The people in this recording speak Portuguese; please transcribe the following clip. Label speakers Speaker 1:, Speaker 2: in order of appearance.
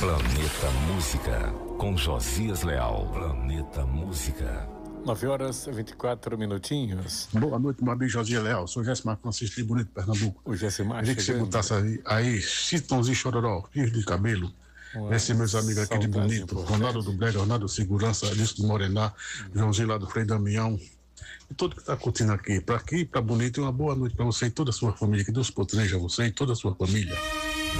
Speaker 1: Planeta Música, com Josias Leal. Planeta Música.
Speaker 2: 9h24.
Speaker 3: Boa noite, meu amigo Josias Leal. Sou Gessimar Francisco de Bonito, Pernambuco.
Speaker 2: O Gessimar
Speaker 3: queria que você botasse aí Chitãozinho Chororó, Fios de Cabelo. Esses meus amigos aqui de Bonito, Ronaldo do Brega, Ronaldo Segurança, Alice do Morená, Joãozinho lá do Frei Damião. E todo que está curtindo aqui, para Bonito, uma boa noite para você e toda a sua família. Que Deus proteja você e toda a sua família.